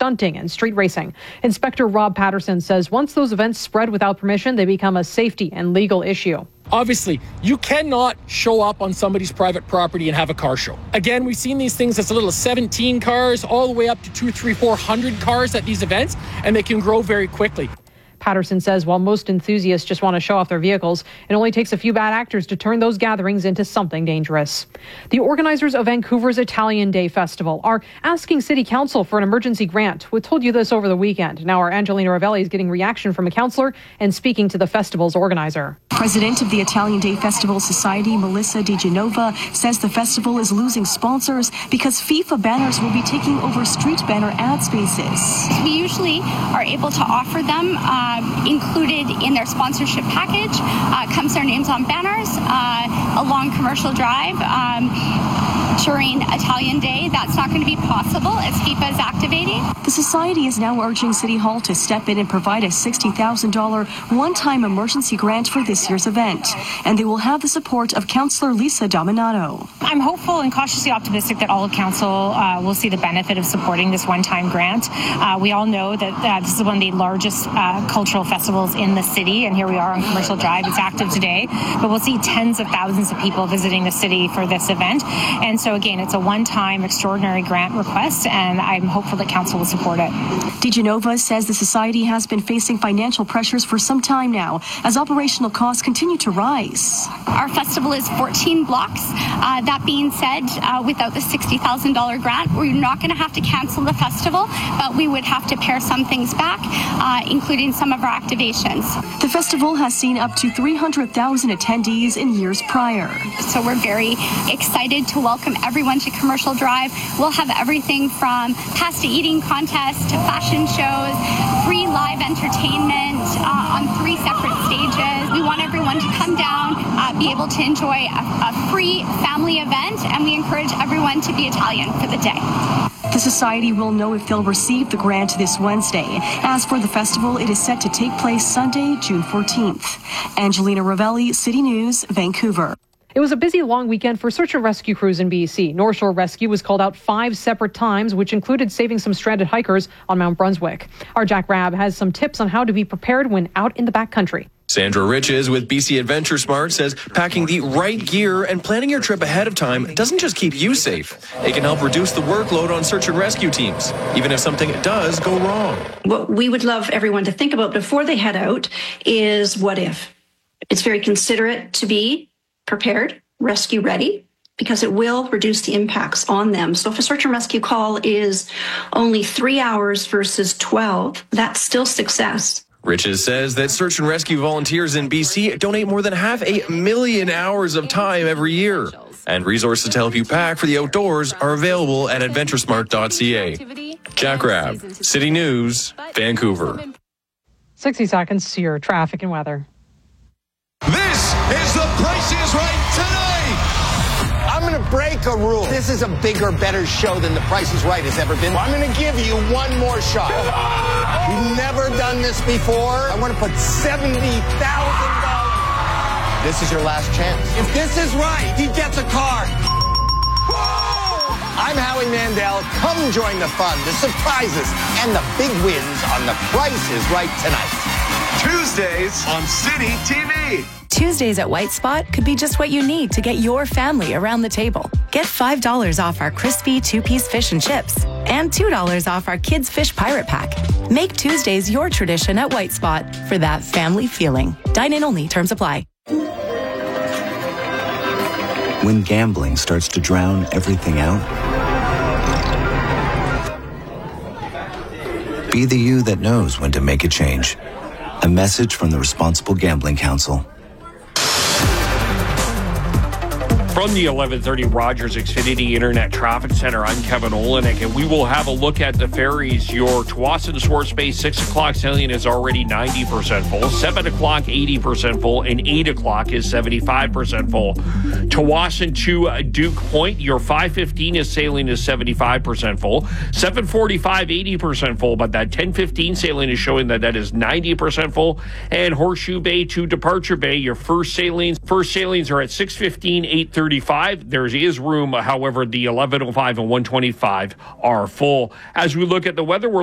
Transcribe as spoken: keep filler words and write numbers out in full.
stunting and street racing. Inspector Rob Patterson says once those events spread without permission, they become a safety and legal issue. Obviously, you cannot show up on somebody's private property and have a car show. Again, we've seen these things as little as seventeen cars all the way up to two, three, four hundred cars at these events, and they can grow very quickly. Patterson says while most enthusiasts just want to show off their vehicles, it only takes a few bad actors to turn those gatherings into something dangerous. The organizers of Vancouver's Italian Day Festival are asking City Council for an emergency grant. We told you this over the weekend. Now our Angelina Ravelli is getting reaction from a councillor and speaking to the festival's organizer. President of the Italian Day Festival Society, Melissa DiGenova, says the festival is losing sponsors because FIFA banners will be taking over street banner ad spaces. We usually are able to offer them uh, included in their sponsorship package. Uh, comes their names on banners uh, along Commercial Drive. Um, During Italian Day, that's not going to be possible as FIFA is activating. The Society is now urging City Hall to step in and provide a sixty thousand dollars one-time emergency grant for this year's event. And they will have the support of Councillor Lisa Dominato. I'm hopeful and cautiously optimistic that all of Council uh, will see the benefit of supporting this one-time grant. Uh, we all know that uh, this is one of the largest uh, cultural festivals in the city, and here we are on Commercial Drive. It's active today, but we'll see tens of thousands of people visiting the city for this event. And so again, it's a one-time extraordinary grant request, and I'm hopeful that Council will support it. DiGenova says the Society has been facing financial pressures for some time now as operational costs continue to rise. Our festival is fourteen blocks. Uh, that being said, uh, without the sixty thousand dollars grant, we're not going to have to cancel the festival, but we would have to pare some things back, uh, including some of our activations. The festival has seen up to three hundred thousand attendees in years prior. So we're very excited to welcome everyone to Commercial Drive. We'll have everything from pasta eating contests to fashion shows, free live entertainment uh, on three separate stages. We want everyone to come down, uh, be able to enjoy a, a free family event, and we encourage everyone to be Italian for the day. The Society will know if they'll receive the grant this Wednesday. As for the festival, it is set to take place Sunday, June fourteenth. Angelina Ravelli, City News, Vancouver. It was a busy long weekend for search and rescue crews in B C. North Shore Rescue was called out five separate times, which included saving some stranded hikers on Mount Brunswick. Our Jack Rabb has some tips on how to be prepared when out in the backcountry. Sandra Riches with B C Adventure Smart says packing the right gear and planning your trip ahead of time doesn't just keep you safe. It can help reduce the workload on search and rescue teams, even if something does go wrong. What we would love everyone to think about before they head out is what if. It's very considerate to be prepared, rescue ready, because it will reduce the impacts on them. So if a search and rescue call is only three hours versus twelve, that's still success. Riches says that search and rescue volunteers in B C donate more than half a million hours of time every year. And resources to help you pack for the outdoors are available at adventure smart dot c a. Jack Rabb, City News, Vancouver. sixty seconds to your traffic and weather. This is The Price is Right tonight. I'm going to break a rule. This is a bigger, better show than The Price is Right has ever been. I'm going to give you one more shot. You've never done this before. I want to put seventy thousand dollars. This is your last chance. If this is right, he gets a car. I'm Howie Mandel. Come join the fun, the surprises, and the big wins on The Price is Right tonight. Tuesdays on City T V. Tuesdays at White Spot could be just what you need to get your family around the table. Get five dollars off our crispy two-piece fish and chips and two dollars off our kids' fish pirate pack. Make Tuesdays your tradition at White Spot for that family feeling. Dine-in only. Terms apply. When gambling starts to drown everything out, be the you that knows when to make a change. A message from the Responsible Gambling Council. From the eleven thirty Rogers Xfinity Internet Traffic Center, I'm Kevin Olenek, and we will have a look at the ferries. Your Tsawwassen Swartz Bay six o'clock sailing is already ninety percent full, seven o'clock eighty percent full, and eight o'clock is seventy-five percent full. Tsawwassen to Duke Point, your five fifteen is sailing is seventy-five percent full, seven forty-five eighty percent full, but that ten fifteen sailing is showing that that is ninety percent full. And Horseshoe Bay to Departure Bay, your first sailings, first sailings are at six fifteen, eight thirty-five. There is room, however, the eleven oh five and one twenty-five are full. As we look at the weather, we're